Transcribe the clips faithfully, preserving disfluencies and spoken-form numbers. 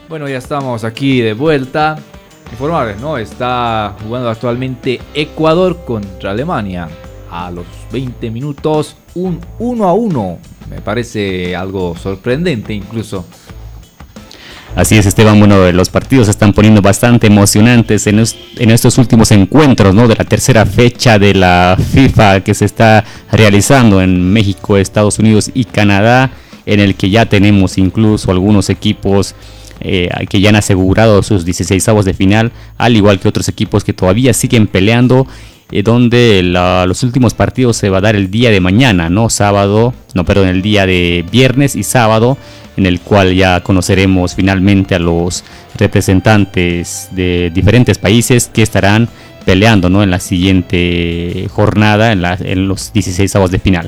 Bueno, ya estamos aquí de vuelta. Informarles, ¿no? Está jugando actualmente Ecuador contra Alemania. A los veinte minutos, un uno a uno. Me parece algo sorprendente incluso. Así es, Esteban. Bueno, los partidos se están poniendo bastante emocionantes en, es, en estos últimos encuentros, ¿no? De la tercera fecha de la FIFA que se está realizando en México, Estados Unidos y Canadá, en el que ya tenemos incluso algunos equipos eh, que ya han asegurado sus dieciseisavos de final, al igual que otros equipos que todavía siguen peleando, eh, donde la, los últimos partidos se va a dar el día de mañana, ¿no? Sábado, no, perdón, el día de viernes y sábado, en el cual ya conoceremos finalmente a los representantes de diferentes países que estarán peleando, ¿no? En la siguiente jornada, en, la, en los dieciseisavos de final.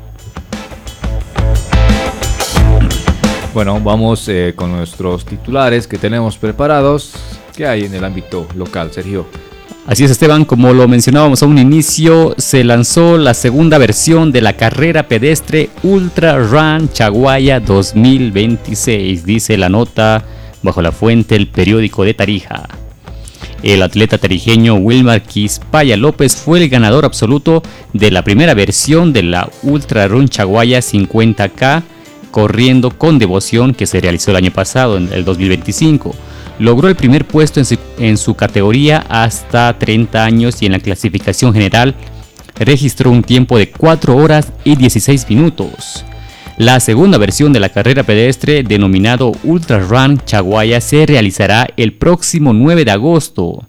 Bueno, vamos eh, con nuestros titulares que tenemos preparados. ¿Qué hay en el ámbito local, Sergio? Así es, Esteban, como lo mencionábamos a un inicio, se lanzó la segunda versión de la carrera pedestre Ultra Run Chaguaya dos mil veintiséis, dice la nota bajo la fuente El Periódico de Tarija. El atleta tarijeño Wilmar Quispaya López fue el ganador absoluto de la primera versión de la Ultra Run Chaguaya cincuenta K, corriendo con devoción, que se realizó el año pasado, en el dos mil veinticinco. Logró el primer puesto en su, en su categoría hasta treinta años y en la clasificación general registró un tiempo de cuatro horas y dieciséis minutos. La segunda versión de la carrera pedestre, denominado Ultra Run Chaguaya, se realizará el próximo nueve de agosto.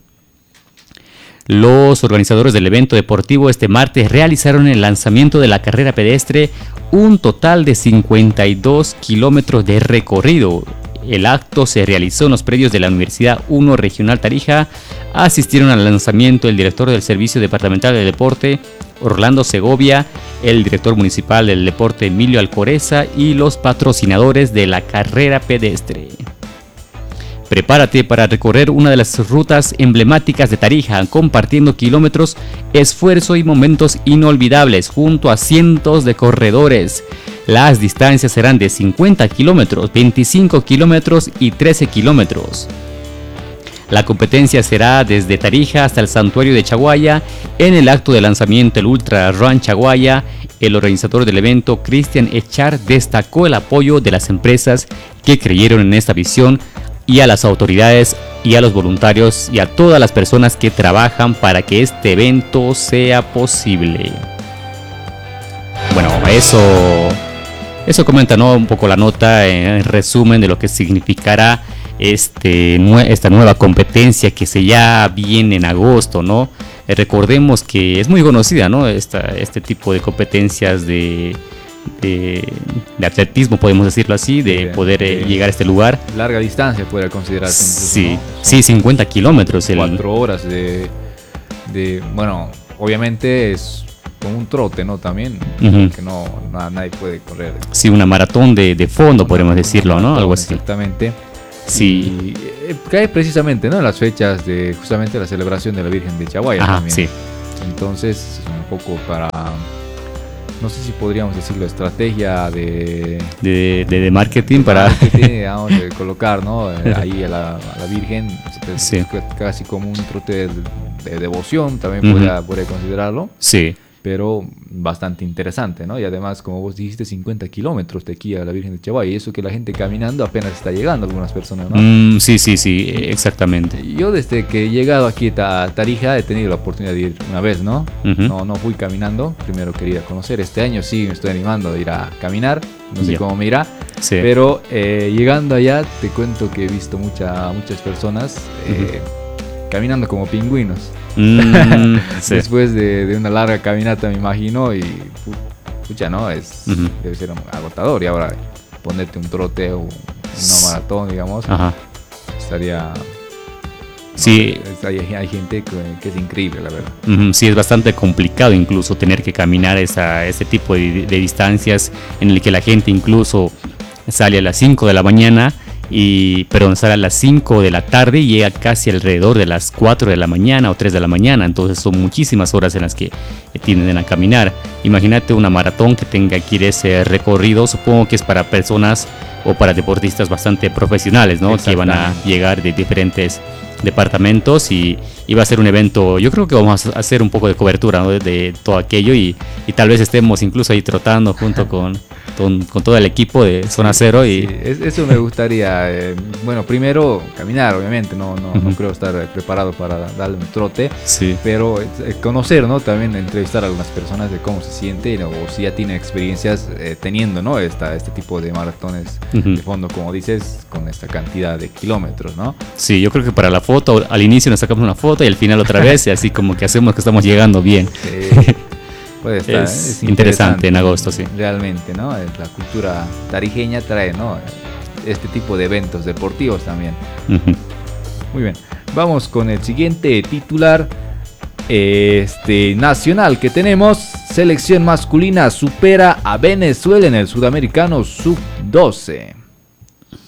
Los organizadores del evento deportivo este martes realizaron el lanzamiento de la carrera pedestre, un total de cincuenta y dos kilómetros de recorrido. El acto se realizó en los predios de la Universidad uno Regional Tarija. Asistieron al lanzamiento el director del Servicio Departamental de Deporte, Orlando Segovia, el director municipal del deporte, Emilio Alcoreza, y los patrocinadores de la carrera pedestre. Prepárate para recorrer una de las rutas emblemáticas de Tarija, compartiendo kilómetros, esfuerzo y momentos inolvidables junto a cientos de corredores. Las distancias serán de cincuenta kilómetros, veinticinco kilómetros y trece kilómetros. La competencia será desde Tarija hasta el santuario de Chaguaya. En el acto de lanzamiento del Ultra Run Chaguaya, el organizador del evento, Cristian Echar, destacó el apoyo de las empresas que creyeron en esta visión, y a las autoridades y a los voluntarios y a todas las personas que trabajan para que este evento sea posible. Bueno, eso, eso comenta, ¿no? Un poco la nota en resumen de lo que significará este, esta nueva competencia que se ya viene en agosto, ¿no? Eh, recordemos que es muy conocida, ¿no? Esta, este tipo de competencias de... De, de atletismo, podemos decirlo así, de, de poder de, eh, llegar a este lugar. Larga distancia puede considerarse incluso, sí, ¿no? sí, cincuenta kilómetros. Cuatro horas de, de, bueno, obviamente es como un trote, ¿no? También, uh-huh. Que no, no, nadie puede correr. Sí, una maratón de, de fondo, una, podemos decirlo, maratón, ¿no? Algo así. Exactamente. Sí. Y eh, cae precisamente, ¿no? En las fechas de justamente la celebración de la Virgen de Chaguaya. Ajá, también. Sí. Entonces, un poco para... No sé si podríamos decirlo, estrategia de... De, de, de marketing para... Marketing, vamos a colocar, ¿no? Ahí a la, a la Virgen, sí. Casi como un trote de, de devoción, también uh-huh. podría, podría considerarlo. Sí. Pero bastante interesante, ¿no? Y además, como vos dijiste, cincuenta kilómetros de aquí a la Virgen de Chaguaya. Y eso que la gente caminando apenas está llegando, algunas personas, ¿no? Mm, sí, sí, sí, exactamente. Yo desde que he llegado aquí a Tarija he tenido la oportunidad de ir una vez, ¿no? Uh-huh. No, no fui caminando, primero quería conocer. Este año sí me estoy animando a ir a caminar, no sé yeah. cómo me irá. Sí. Pero eh, llegando allá, te cuento que he visto mucha, muchas personas eh, uh-huh. caminando como pingüinos. Mm, sí. Después de, de una larga caminata, me imagino, y pucha, no, es, uh-huh. debe ser agotador. Y ahora ponerte un trote o una maratón, digamos, Ajá. estaría... Sí. No, hay, hay gente que, que es increíble, la verdad. Uh-huh. Sí, es bastante complicado incluso tener que caminar esa, ese tipo de, de distancias en el que la gente incluso sale a las cinco de la mañana y pero sale a las cinco de la tarde y llega casi alrededor de las cuatro de la mañana o tres de la mañana, entonces son muchísimas horas en las que tienden a caminar. Imagínate una maratón que tenga que ir ese recorrido, supongo que es para personas o para deportistas bastante profesionales, ¿no? Que van a llegar de diferentes departamentos y, y va a ser un evento. Yo creo que vamos a hacer un poco de cobertura, ¿no? de, de todo aquello y, y tal vez estemos incluso ahí trotando junto con, con, con todo el equipo de Zona Cero. Y... Sí, eso me gustaría. Eh, bueno, primero caminar, obviamente, no, no, uh-huh. no creo estar preparado para darle un trote, sí. pero eh, conocer, ¿no? También entrevistar a algunas personas de cómo se siente, ¿no? O si ya tienen experiencias eh, teniendo, ¿no? Esta, este tipo de maratones uh-huh. de fondo, como dices, con esta cantidad de kilómetros, ¿no? Sí, yo creo que para la foto, al inicio nos sacamos una foto y al final otra vez, y así como que hacemos que estamos llegando bien. Sí. Puede estar, es, es interesante, interesante en agosto, sí. Realmente, ¿no? La cultura tarijeña trae, ¿no? Este tipo de eventos deportivos también. Uh-huh. Muy bien. Vamos con el siguiente titular este nacional que tenemos. Selección masculina supera a Venezuela en el Sudamericano sub doce.